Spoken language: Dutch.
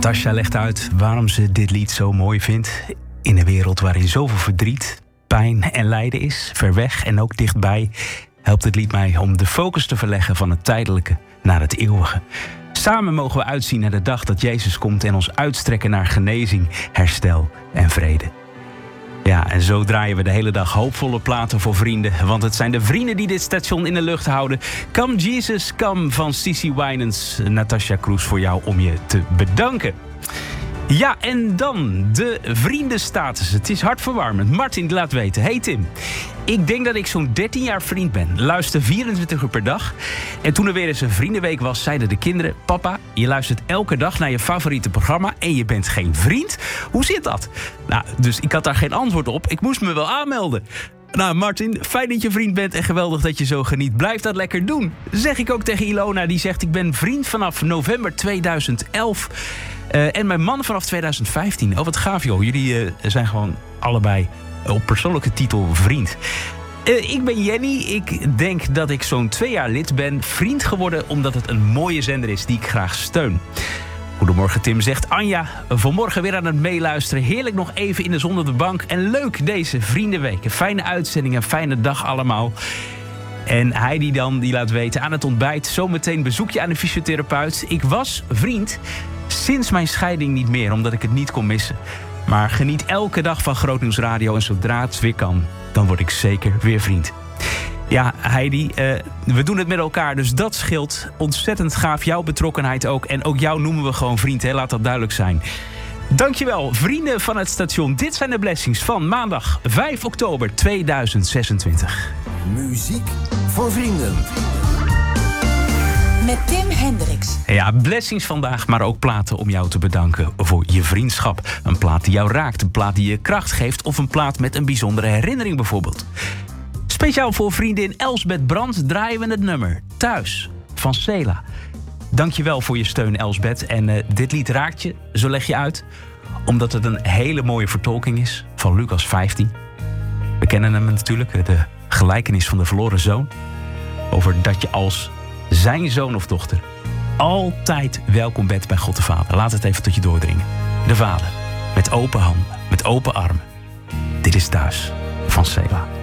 Natasja legt uit waarom ze dit lied zo mooi vindt. In een wereld waarin zoveel verdriet, pijn en lijden is, ver weg en ook dichtbij, helpt het lied mij om de focus te verleggen van het tijdelijke naar het eeuwige. Samen mogen we uitzien naar de dag dat Jezus komt en ons uitstrekken naar genezing, herstel en vrede. Ja, en zo draaien we de hele dag hoopvolle platen voor vrienden. Want het zijn de vrienden die dit station in de lucht houden. Come Jesus, come van Cici Winans, Natasja Kroes voor jou om je te bedanken. Ja, en dan de vriendenstatus. Het is hartverwarmend. Martin laat weten. Hey Tim, ik denk dat ik zo'n 13 jaar vriend ben. Luister 24 uur per dag. En toen er weer eens een vriendenweek was, zeiden de kinderen: papa, je luistert elke dag naar je favoriete programma en je bent geen vriend? Hoe zit dat? Nou, dus ik had daar geen antwoord op. Ik moest me wel aanmelden. Nou, Martin, fijn dat je vriend bent en geweldig dat je zo geniet. Blijf dat lekker doen. Zeg ik ook tegen Ilona, die zegt: ik ben vriend vanaf november 2011. En mijn man vanaf 2015. Oh, wat gaaf joh. Jullie zijn gewoon allebei op persoonlijke titel vriend. Ik ben Jenny. Ik denk dat ik zo'n 2 jaar lid ben. Vriend geworden omdat het een mooie zender is die ik graag steun. Goedemorgen Tim, zegt Anja. Vanmorgen weer aan het meeluisteren. Heerlijk nog even in de zon op de bank. En leuk deze vriendenweek. Een fijne uitzending, een fijne dag allemaal. En Heidi dan, die laat weten aan het ontbijt. Zometeen bezoekje aan de fysiotherapeut. Ik was vriend sinds mijn scheiding niet meer, omdat ik het niet kon missen. Maar geniet elke dag van Groot Nieuws Radio en zodra het weer kan, dan word ik zeker weer vriend. Ja, Heidi, we doen het met elkaar, dus dat scheelt. Ontzettend gaaf, jouw betrokkenheid ook. En ook jou noemen we gewoon vriend, hè? Laat dat duidelijk zijn. Dankjewel, vrienden van het station. Dit zijn de blessings van maandag 5 oktober 2026. Muziek voor vrienden. Met Tim Hendricks. Ja, blessings vandaag, maar ook platen om jou te bedanken voor je vriendschap. Een plaat die jou raakt, een plaat die je kracht geeft of een plaat met een bijzondere herinnering bijvoorbeeld. Speciaal voor vriendin Elsbeth Brandt draaien we het nummer Thuis van Sela. Dankjewel voor je steun, Elsbeth. En dit lied raakt je, zo leg je uit, omdat het een hele mooie vertolking is van Lucas 15. We kennen hem natuurlijk, de gelijkenis van de verloren zoon. Over dat je als zijn zoon of dochter altijd welkom bent bij God de Vader. Laat het even tot je doordringen. De Vader, met open handen, met open armen. Dit is Thuis van Sela.